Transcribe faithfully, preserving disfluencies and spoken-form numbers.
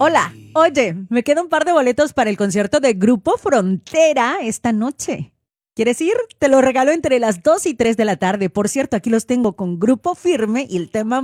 Hola, oye, me quedan un par de boletos para el concierto de Grupo Frontera esta noche. ¿Quieres ir? Te lo regalo entre las dos y tres de la tarde. Por cierto, aquí los tengo con Grupo Firme y el tema